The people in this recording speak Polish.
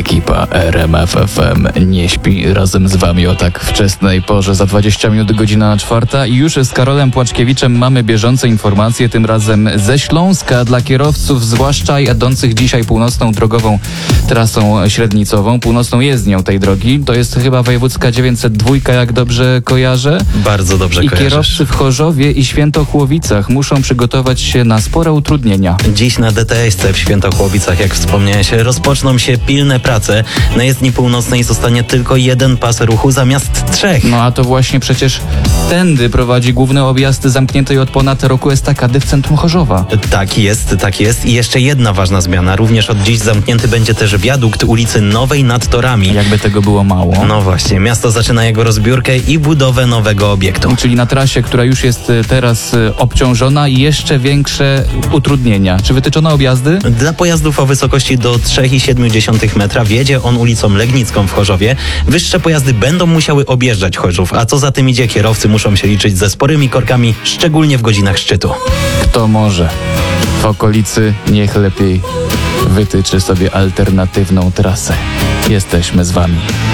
Ekipa RMF FM nie śpi razem z wami o tak wczesnej porze. Za 20 minut godzina 4 i już z Karolem Płaczkiewiczem mamy bieżące informacje, tym razem ze Śląska dla kierowców, zwłaszcza jadących dzisiaj północną drogową trasą średnicową, północną jezdnią tej drogi. To jest chyba wojewódzka 902, jak dobrze kojarzę. Bardzo dobrze kojarzysz. I kierowcy w Chorzowie i Świętochłowicach muszą przygotować się na spore utrudnienia. Dziś na DTS-ce w Świętochłowicach, jak wspomniałeś, rozpoczną się pilne prace. Na jezdni północnej zostanie tylko jeden pas ruchu zamiast 3. No a to właśnie przecież tędy prowadzi główny objazd zamkniętej od ponad roku estakady w centrum Chorzowa. Tak jest. I jeszcze jedna ważna zmiana. Również od dziś zamknięty będzie też wiadukt ulicy Nowej nad Torami. Jakby tego było mało. No właśnie, miasto zaczyna jego rozbiórkę i budowę nowego obiektu. Czyli na trasie, która już jest teraz obciążona, jeszcze większe utrudnienia. Czy wytyczono objazdy? Dla pojazdów o wysokości do 3,7 metra wjedzie on ulicą Legnicką w Chorzowie. Wyższe pojazdy będą musiały objeżdżać Chorzów, a co za tym idzie, kierowcy muszą się liczyć ze sporymi korkami, szczególnie w godzinach szczytu. Kto może w okolicy, niech lepiej wytyczy sobie alternatywną trasę. Jesteśmy z wami.